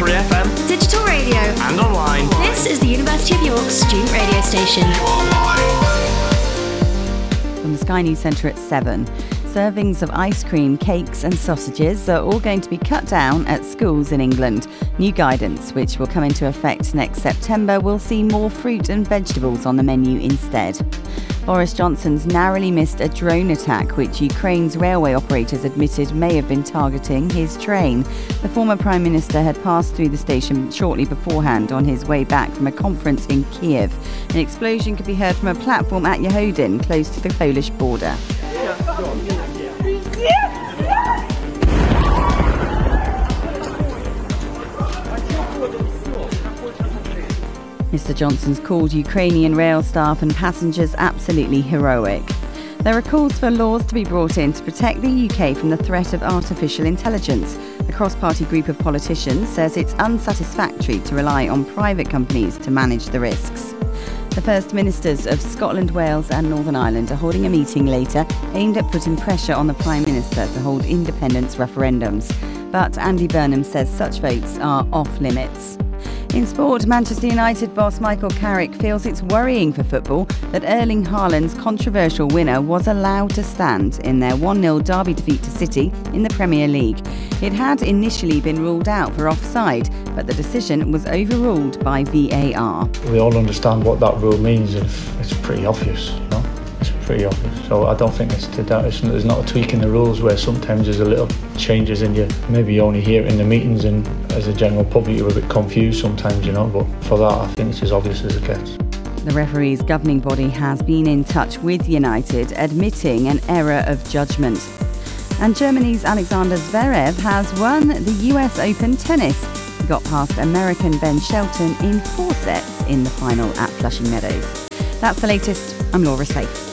Free FM, digital radio, and online. This is the University of York student radio station. From the Sky News Centre at 7. Servings of ice cream, cakes and sausages are all going to be cut down at schools in England. New guidance, which will come into effect next September, will see more fruit and vegetables on the menu instead. Boris Johnson's narrowly missed a drone attack which Ukraine's railway operators admitted may have been targeting his train. The former Prime Minister had passed through the station shortly beforehand on his way back from a conference in Kiev. An explosion could be heard from a platform at Yehodin, close to the Polish border. Mr. Johnson's called Ukrainian rail staff and passengers absolutely heroic. There are calls for laws to be brought in to protect the UK from the threat of artificial intelligence. The cross-party group of politicians says it's unsatisfactory to rely on private companies to manage the risks. The First Ministers of Scotland, Wales and Northern Ireland are holding a meeting later aimed at putting pressure on the Prime Minister to hold independence referendums. But Andy Burnham says such votes are off limits. In sport, Manchester United boss Michael Carrick feels it's worrying for football that Erling Haaland's controversial winner was allowed to stand in their 1-0 derby defeat to City in the Premier League. It had initially been ruled out for offside, but the decision was overruled by VAR. We all understand what that rule means, and it's pretty obvious, you know? It's pretty obvious. So I don't think there's not a tweak in the rules where sometimes there's a little changes in you. Maybe you only hear it in the meetings, and as a general public you're a bit confused sometimes, you know, but for that I think it's as obvious as it gets. The referee's governing body has been in touch with United, admitting an error of judgment. And Germany's Alexander Zverev has won the US Open tennis. He got past American Ben Shelton in 4 sets in the final at Flushing Meadows. That's the latest. I'm Laura Safe.